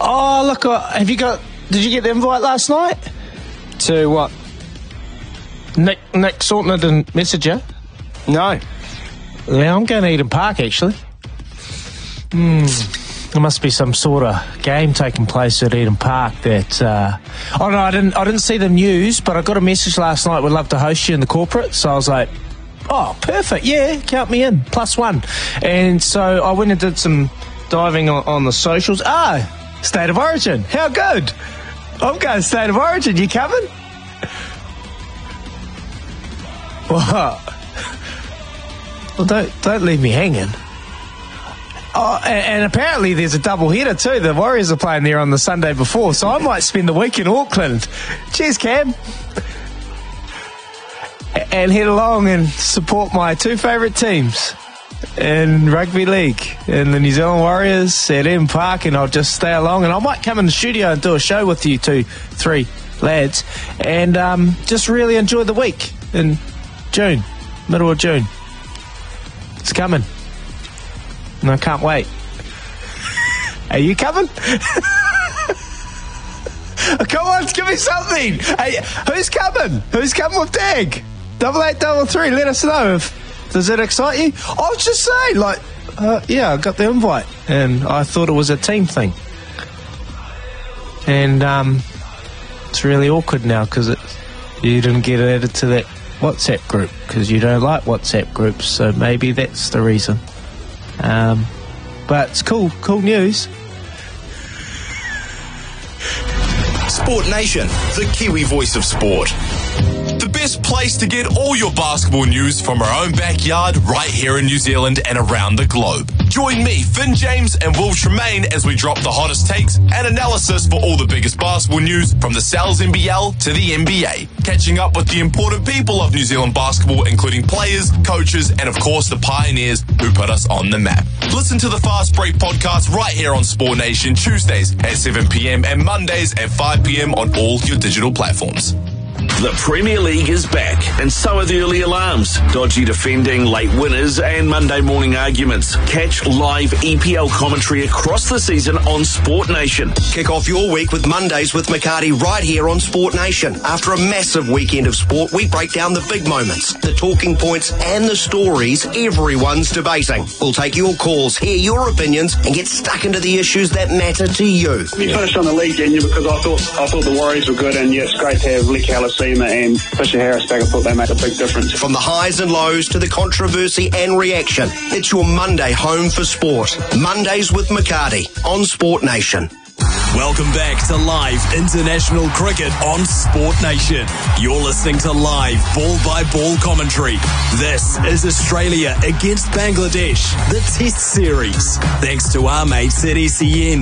Oh, look, did you get the invite last night? To what? Nick Sautner didn't message you? No. Yeah, I'm going to Eden Park, actually. There must be some sort of game taking place at Eden Park that... Oh, no, I didn't see the news, but I got a message last night, we'd love to host you in the corporate, so I was like, oh, perfect, yeah, count me in, +1. And so I went and did some diving on the socials. State of Origin, how good? I'm going State of Origin, you coming? What? Well, don't leave me hanging. Oh, and apparently there's a double header too. The Warriors are playing there on the Sunday before, so I might spend the week in Auckland. Cheers, Cam. And head along and support my two favourite teams in rugby league, in the New Zealand Warriors at Eden Park, and I'll just stay along, and I might come in the studio and do a show with you 2-3 lads, and just really enjoy the week in June, middle of June. It's coming. And I can't wait. Are you coming? Come on, give me something. Hey, who's coming? Who's coming with Dag? 8833, let us know. Does that excite you? I was just saying, yeah, I got the invite, and I thought it was a team thing. And it's really awkward now because you didn't get added to that WhatsApp group because you don't like WhatsApp groups, so maybe that's the reason. But it's cool news. Sport Nation, the Kiwi voice of sport. The best place to get all your basketball news from our own backyard right here in New Zealand and around the globe. Join me, Finn James and Will Tremaine as we drop the hottest takes and analysis for all the biggest basketball news from the Sal's NBL to the NBA. Catching up with the important people of New Zealand basketball, including players, coaches, and of course the pioneers who put us on the map. Listen to the Fast Break podcast right here on Sport Nation Tuesdays at 7 p.m. and Mondays at 5 p.m. on all your digital platforms. The Premier League is back, and so are the early alarms, dodgy defending, late winners, and Monday morning arguments. Catch live EPL commentary across the season on Sport Nation. Kick off your week with Mondays with McCarty right here on Sport Nation. After a massive weekend of sport, we break down the big moments, the talking points, and the stories everyone's debating. We'll take your calls, hear your opinions, and get stuck into the issues that matter to you. We finished on the league, didn't you? Because I thought the Warriors were good, and yeah, it's great to have Lee Kalasima and Fisher Harris back. I thought they made a big difference. From the highs and lows to the controversy and reaction, it's your Monday home for sport. Mondays with McCarty on Sport Nation. Welcome back to live international cricket on Sport Nation. You're listening to live ball-by-ball commentary. This is Australia against Bangladesh, the Test Series. Thanks to our mates at SEN.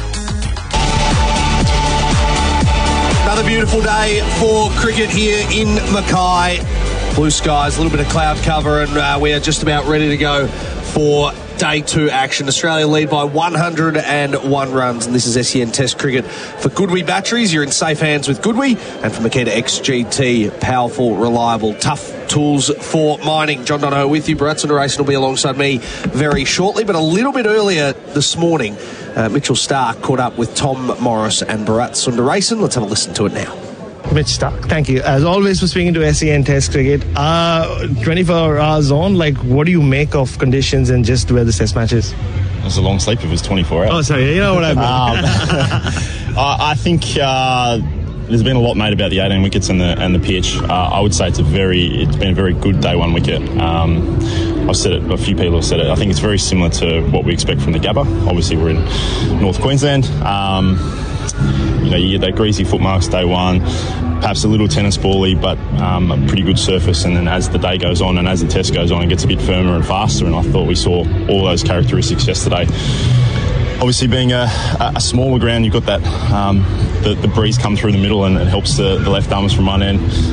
Another beautiful day for cricket here in Mackay. Blue skies, a little bit of cloud cover, and we are just about ready to go for Day 2 action. Australia lead by 101 runs, and this is SEN Test Cricket. For Goodwee batteries, you're in safe hands with Goodwee, and for Makita XGT, powerful, reliable, tough tools for mining. John Donohoe with you. Bharat Sundaresan will be alongside me very shortly, but a little bit earlier this morning, Mitchell Starc caught up with Tom Morris and Bharat Sundaresan. Let's have a listen to it now. Mitch Starc, thank you. As always, for speaking to SEN Test Cricket. 24 hours on, what do you make of conditions and just where the test match is? It's a long sleep if it's 24 hours. Oh, sorry, you know what I mean. I think there's been a lot made about the 18 wickets and the pitch. I would say it's been a very good day one wicket. I've said it, a few people have said it. I think it's very similar to what we expect from the Gabba. Obviously, we're in North Queensland. You get that greasy footmarks day one, perhaps a little tennis bally, but a pretty good surface. And then as the day goes on and as the test goes on, it gets a bit firmer and faster. And I thought we saw all those characteristics yesterday. Obviously, being a smaller ground, you've got that the breeze come through the middle, and it helps the left arms from one end.